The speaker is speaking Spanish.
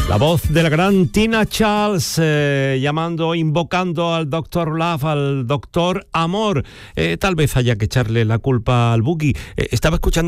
La voz de la gran Tina Charles invocando al Dr. Love, al Doctor Amor. Tal vez haya que echarle la culpa al Boogie. Estaba escuchando